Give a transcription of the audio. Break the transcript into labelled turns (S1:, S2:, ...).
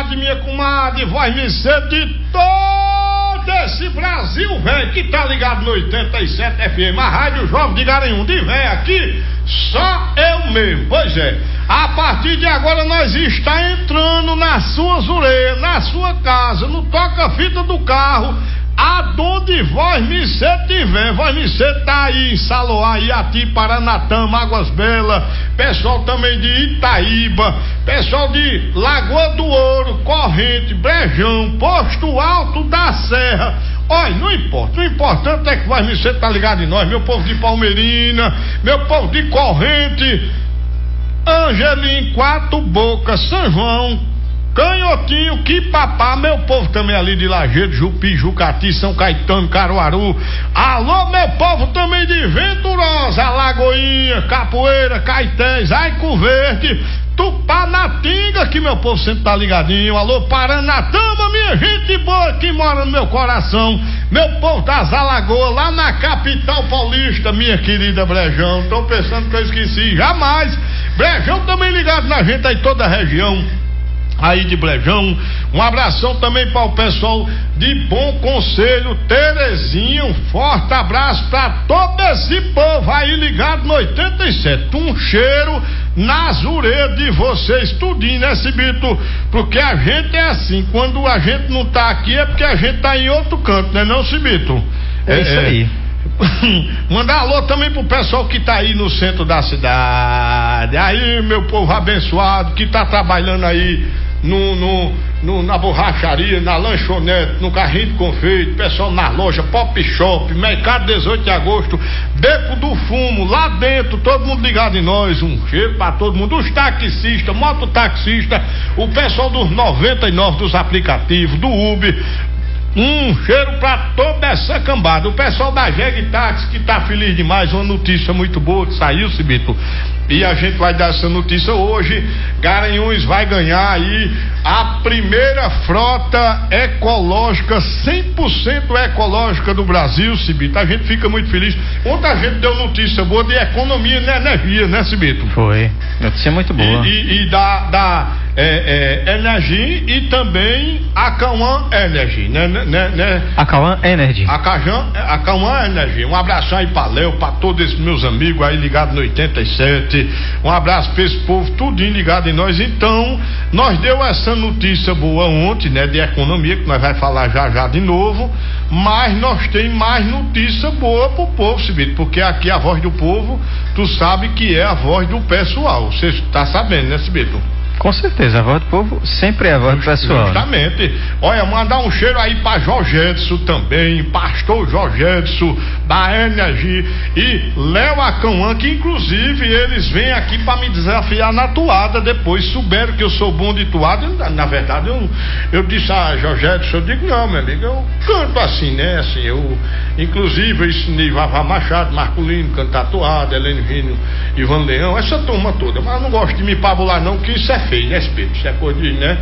S1: comadre, minha comadre, voz me ser de todo esse Brasil, velho, que tá ligado no 87 FM, a Rádio Jovem de Garanhuns, de velho aqui, só eu mesmo, pois é. A partir de agora nós está entrando nas suas orelhas, na sua casa, no toca-fita do carro, aonde voz me tiver. Voz me tá aí em Saloá, Iati, Paranatama, Águas Belas, pessoal também de Itaíba, pessoal de Lagoa do Ouro, Corrente, Brejão, Posto Alto da Serra. Olha, não importa, o importante é que voz me tá ligado em nós, meu povo de Palmeirina, meu povo de Corrente, Angelim, Quatro Bocas, São João, Canhotinho, Quipapá, meu povo também ali de Lajeado, Jupi, Jucati, São Caetano, Caruaru. Alô, meu povo também de Venturosa, Lagoinha, Capoeira, Caetés, Aico Verde, Tupanatinga, que meu povo sempre tá ligadinho. Alô, Paranatama, minha gente boa que mora no meu coração. Meu povo das Alagoas, lá na capital paulista, minha querida Brejão. Tô pensando que eu esqueci, jamais. Brejão também ligado na gente aí, toda a região aí de Brejão. Um abração também para o pessoal de Bom Conselho, Terezinha. Um forte abraço para todo esse povo aí ligado no 87. Um cheiro nas orelhas de vocês, tudinho, né, Cibito? Porque a gente é assim, quando a gente não tá aqui é porque a gente tá em outro canto, né, não, Cibito?
S2: É isso aí.
S1: Mandar alô também pro pessoal que tá aí no centro da cidade. Aí, meu povo abençoado, que tá trabalhando aí na borracharia, na lanchonete, no carrinho de confeito, pessoal na loja, Pop Shop, Mercado 18 de Agosto, Beco do Fumo, lá dentro, todo mundo ligado em nós. Um cheiro pra todo mundo, os taxistas, mototaxistas, o pessoal dos 99 dos aplicativos, do Uber. Um cheiro pra toda essa cambada. O pessoal da Jeg Táxi que tá feliz demais. Uma notícia muito boa que saiu, Cibito. E a gente vai dar essa notícia hoje. Garanhuns vai ganhar aí a primeira frota ecológica, 100% ecológica do Brasil, Cibito. A gente fica muito feliz. Ontem a gente deu notícia boa de economia e energia, né, Cibito?
S2: Foi. Notícia muito boa.
S1: E da Energy e também a Cauã Energy, né?
S2: A Cauã Energy.
S1: A Cauã Energy. Um abraço aí pra Léo, pra todos esses meus amigos aí ligados no 87. Um abraço pra esse povo, tudinho ligado em nós. Então, nós deu essa notícia boa ontem, né, de economia, que nós vai falar já de novo, mas nós tem mais notícia boa pro povo, Cibito, porque aqui a voz do povo, tu sabe que é a voz do pessoal. Você tá sabendo, né, Cibito?
S2: Com certeza, a voz do povo sempre é a voz do pessoal.
S1: Justamente. Olha, mandar um cheiro aí pra Jorge Edson também, pastor Jorge Edson, da Energy, e Léo Acauã, que inclusive eles vêm aqui pra me desafiar na toada depois, souberam que eu sou bom de toada. Na verdade, eu disse a Jorge Edson, eu digo, não, meu amigo, eu canto assim, né, assim, inclusive eu ensinei Vavá Machado, Marcolino, cantar toada, Helene Vino, Ivan Leão, essa turma toda, mas eu não gosto de me pabular não, que isso é feio, né, Espírito? Isso é coisa de, né?